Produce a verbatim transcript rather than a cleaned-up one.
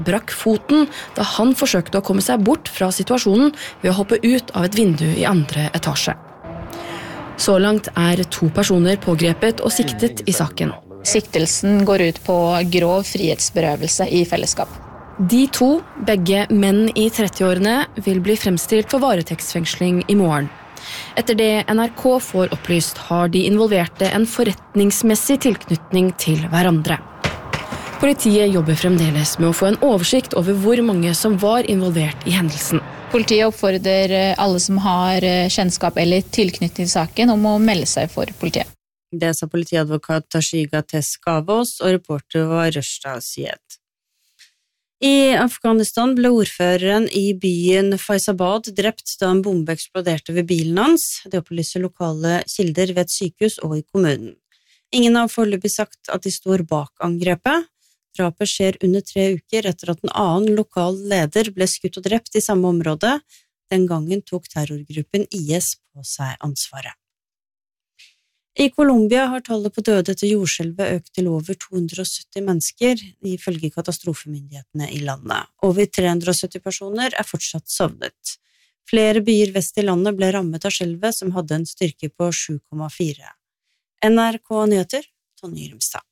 brakk foten da han forsøkte å komme seg bort fra situasjonen ved å hoppe ut av et vindu i andre etasje. Så langt er to personer pågrepet og siktet i saken. Siktelsen går ut på grov frihetsberøvelse i fellesskap. De to, begge menn i trettiårene, vil bli fremstilt for varetektsfengsling i morgen. Etter det N R K får opplyst, har de involverte en forretningsmessig tilknytning til hverandre. Politiet jobber fremdeles med å få en oversikt over hvor mange som var involvert i hendelsen. Politiet oppfordrer alle som har kjennskap eller tilknytning til saken om å melde seg for politiet. Det sa politiadvokat Tashiga Teskavos, og reporter var Røsta Syed. I Afghanistan ble ordføreren i byen Faizabad drept da en bombe eksploderte ved bilen hans. Det opplyser lokale kilder ved et sykehus og i kommunen. Ingen har foreløpig sagt at de står bak angrepet. Drapet skjer under tre uker etter at en annen lokal leder ble skutt og drept i samme område. Den gangen tok terrorgruppen I S på seg ansvaret. I Colombia har tallet på døde etter jordskjelvet økt til over to hundre og sytti mennesker, ifølge katastrofemyndighetene i landet. Over tre hundre og sytti personer er fortsatt sovnet. Flere byer vest i landet ble rammet av skjelvet, som hadde en styrke på sju komma fire. N R K Nyheter, Tonje Grimstad.